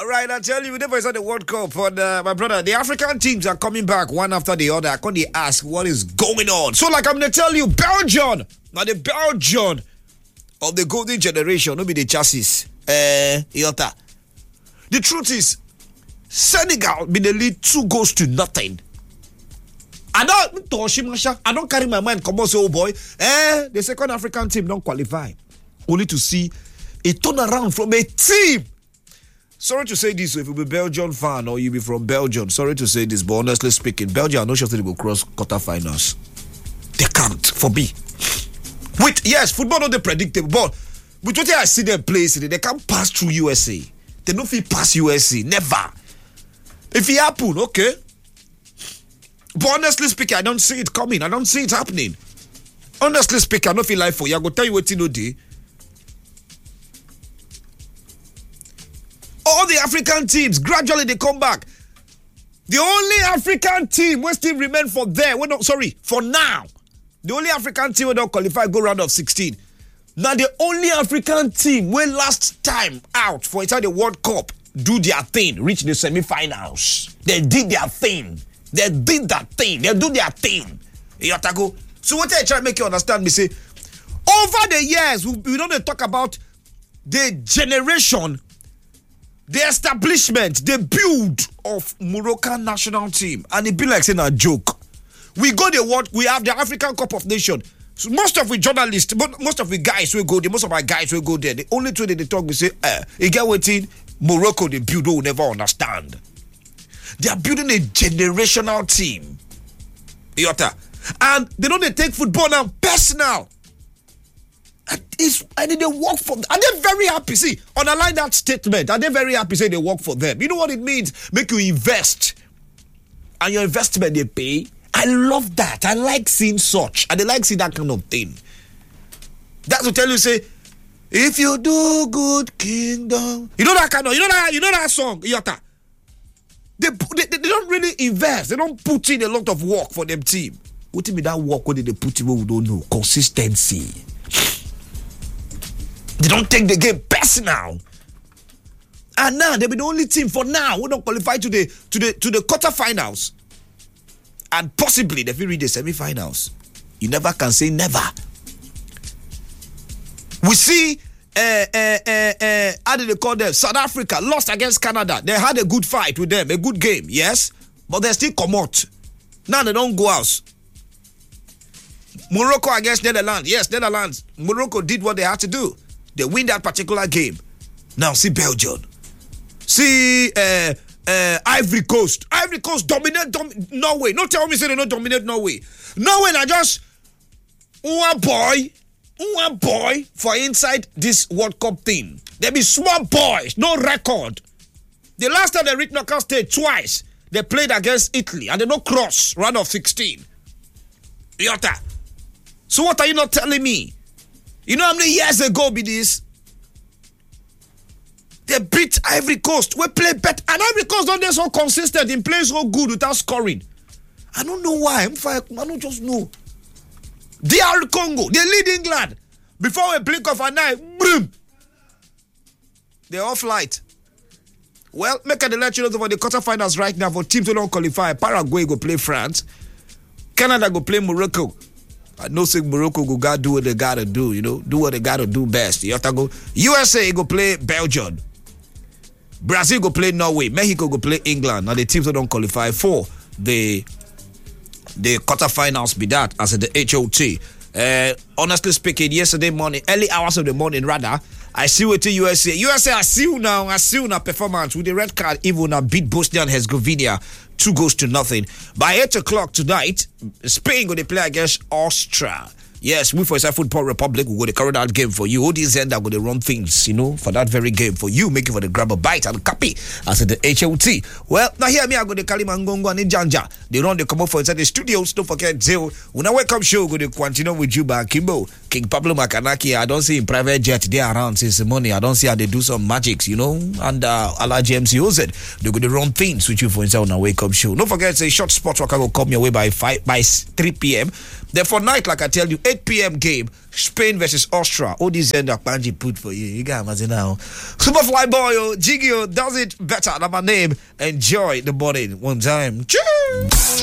right, I tell you, we never saw the World Cup. But my brother, the African teams are coming back one after the other. I can't ask what is going on. So, like I'm going to tell you, Belgium, now the Belgium of the golden generation, no be the chassis. Iota. The truth is, Senegal been the lead 2-0. I don't carry my mind. Come on, so boy. The second African team don't qualify. Only to see a turnaround from a team. Sorry to say this, if you be Belgian fan or you be from Belgium, sorry to say this, but honestly speaking, Belgium are not sure they will cross quarterfinals. They can't, for me. Yes, football not the predictable, but with what I see them play, they can't pass through USA. They don't feel pass USA, never. If it happen, okay. But honestly speaking, I don't see it coming. I don't see it happening. Honestly speaking, I don't feel like for you. I go tell you what you know, day. All the African teams, gradually they come back. The only African team will still remain for now. The only African team will not qualify go round of 16. Now the only African team will last time out for inside the World Cup do their thing, reach the semi-finals. They did their thing. They did that thing. They do their thing. Yotago. So what I try to make you understand, me say, over the years, we don't talk about the generation, the establishment, the build of Moroccan national team. And it be like saying a joke. We go the world, we have the African Cup of Nations. So most of the journalists, most of the guys will go there, most of our guys will go there. The only two that they talk, we say, you get waiting, Morocco, they build, will never understand. They are building a generational team. And they don't take football now personal. And they work for them. Are they very happy? See, underline that statement. Are they very happy say they work for them? You know what it means? Make you invest. And your investment they pay. I love that. I like seeing such. And they like seeing that kind of thing. That's to tell you, say, if you do good kingdom. You know that kind of, you know that song, Iota. They don't really invest. They don't put in a lot of work for them team. What do you mean that work? What did they put in? We don't know. Consistency. They don't take the game personal. And now they be the only team for now who don't qualify to the quarterfinals. And possibly they will reach the semi-finals. You never can say never. We see how do they call them? South Africa lost against Canada. They had a good fight with them, a good game, yes, but they still come out. Now they don't go out. Morocco against Netherlands. Yes, Netherlands. Morocco did what they had to do. They win that particular game. Now see Belgium. See Ivory Coast. Ivory Coast dominate Norway. No tell me say they don't dominate Norway. Norway are just one boy for inside this World Cup thing. They be small boys, no record. The last time they reached knockout stage twice, they played against Italy and they don't cross round of 16. Iota. So what are you not telling me? You know how many years ago be this? They beat Ivory Coast. We play better. And Ivory Coast don't they so consistent in playing so good without scoring. I don't know why. I don't just know. DR Congo, they lead England. Before we blink of an eye, boom. They're off light. Well, make a let you know about the quarterfinals right now for teams who don't qualify. Paraguay go play France. Canada go play Morocco. I know say Morocco go do what they gotta do, you know, do what they gotta do best. You have to go. USA go play Belgium. Brazil go play Norway. Mexico go play England. Now the teams who don't qualify for the quarterfinals be that as the HOT. Honestly speaking, yesterday morning, early hours of the morning rather, I see what the USA. USA I see you now performance with the red card even now beat Bosnia and Herzegovina 2-0. By 8 o'clock tonight, Spain going to play against Austria. Yes, we for South Football Republic, we're going to carry that game for you. All these end are going to run things, you know, for that very game for you, making for the grab a bite and copy as the HOT. Well, now here me, I'm going to call him Ngongo and Njanja. They run the come up for inside the studios. Don't forget, Zil. When I wake up show, we're going to continue with you back, Kimbo. King Pablo Makanaki, I don't see him private jet there around since the morning. I don't see how they do some magics, you know. And Alaji MC Oz, they go the wrong things with you for inside on a wake up show. Don't forget, say short sports worker will come your way by 3 p.m. Then for night, like I tell you, 8 p.m. game, Spain versus Austria. All these end up Panji put for you. You got it now. Superfly Boy, Jigio does it better than my name. Enjoy the morning one time. Cheers!